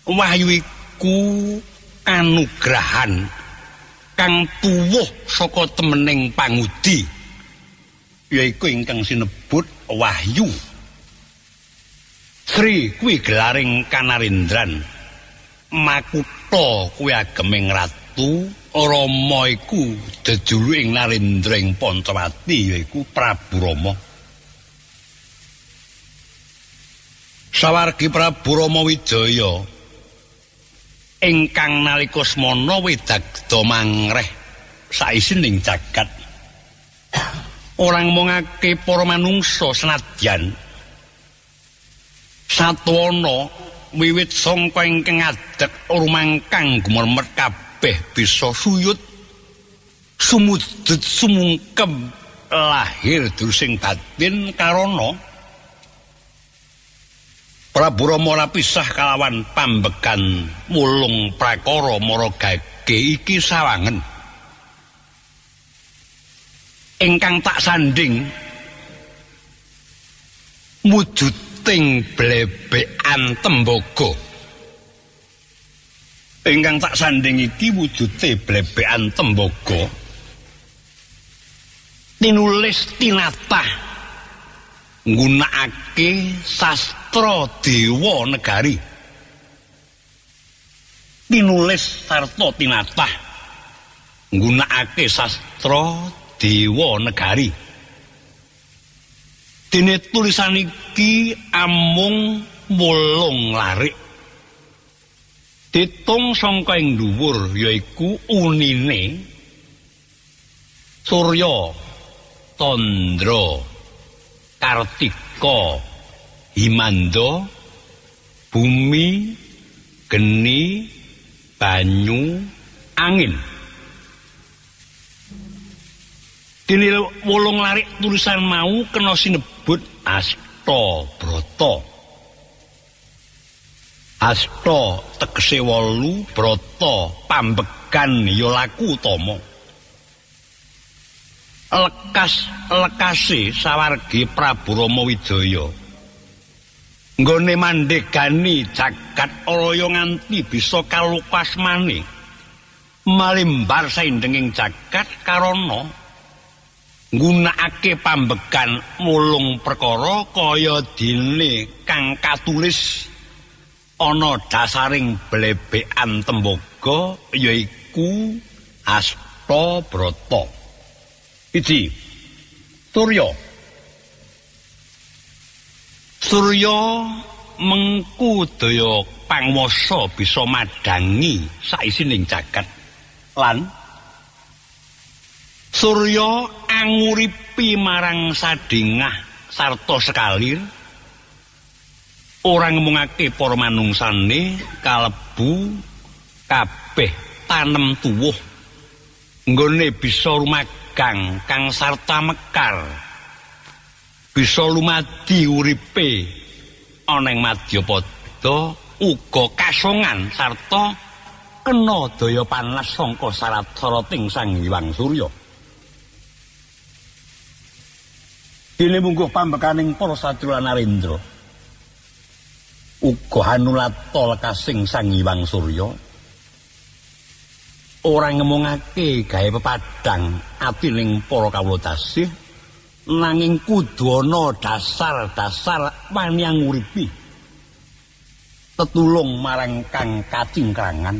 wahyu iku anugrahan kang tuwuh saka temening pangudi yaiku ingkang sinebut wahyu. Sri kuwi gelaring Kanarendran, Makutha kuwi ageming ratu, Rama iku jejuluking Narendra ing Pancawati yaiku Prabu Rama. Sawargi Prabu Rama Wijaya ingkang nalika semana wedagda mangreh saisining jagat. Orang mongake para manungsa senadyan satwana wiwit sangka ingkang ngadeg rumangkang gumermet kabeh bisa suyut sumudut sumungkem lahir drusing batin karana Prabu Rama ora pisah kalawan pambekan mulung prakara mara gage iki sawangen ingkang tak sanding wujuding blebekan tembaga. Ingkang tak sanding iki wujude blebekan tembaga tinulis tinatah nggunakake sastra Dewa Negari. Tinulis sarta tinatah nggunakake sastra Dewa Negari. Dene tulisan iki amung 8 larik. Ditung sangka ing dhuwur yaiku unine Surya, Tandra, Kartika, Himanda, bumi, geni, banyu, angin. Dene 8 larik tulisan mau kena sinebut Astabrata. Asta tegese 8, brata pambekan ya laku utama. Lekase sawargi Prabu Rama Wijaya nggone mandhegani jagat raya nganti bisa kalukasmane malimbar saindenging jagat karana nggunakake pambekan mulung perkara kaya dene kang katulis ana dasaring blebekan tembaga yaiku Astabrata. Iki Surya mengku daya pangwasa bisa madangi saisining jagat lan Surya anguripi marang sadingah sarta sekalir ora ngomongake para manungsane kalebu kabeh tanem tuwuh nggone bisa rumagang kang sarta mekar bisa lumadi uripe ana ing Madyapada uga kasongan sarta kena daya panas sangka sarating Sang Hyang Surya. Dene mungguh pambekaning para satria Narendra uga hanulata lekasing Sang Hyang Surya ora ngemongake gawe pepadang atining para kawula tasih nanging kudu ana dasar-dasar waniang uripi tetulung marang kang kacingkrangan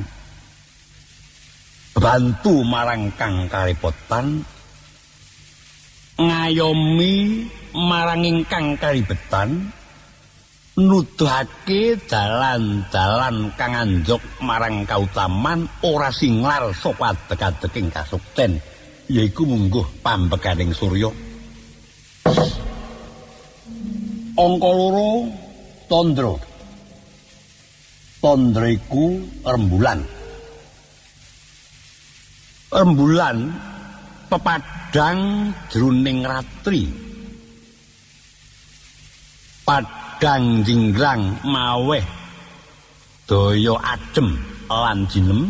bantu marang kang karepotan ngayomi marang ingkang karibetan nuduhake dalan-dalan kang anjok marang kautaman ora singlar saka adeg-adeging kasukten yaiku mungguh pambekaning Surya. Angka 2 Tandra. Tandra iku rembulan. Rembulan pepadang jroning ratri. Padang jinggrang maweh daya adem lan jinem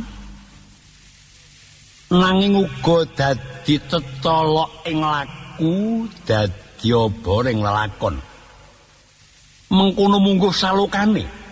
nanging uga dadi tecolok ing laku dadi aba ing lelakon mengkono mungguh salukane